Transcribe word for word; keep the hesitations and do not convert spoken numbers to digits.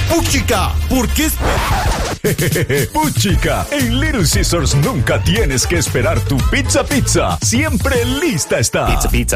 ¡Puchica! ¿Por qué esperas? ¡Puchica! En Little Caesars nunca tienes que esperar tu pizza pizza. Siempre lista está. Pizza pizza.